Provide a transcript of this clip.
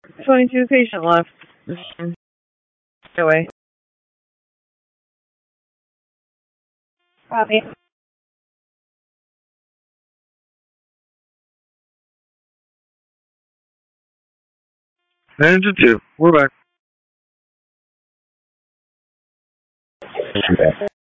22 patient left. Away. Copy. Engine 2, we're back.